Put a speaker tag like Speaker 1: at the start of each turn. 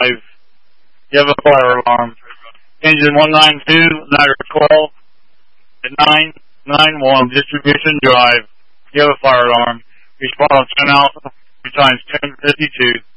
Speaker 1: Drive. You have a fire alarm. Engine 192, Niagara 12 at 991 Distribution Drive. You have a fire alarm. Respond on 10 Alpha, times 1052.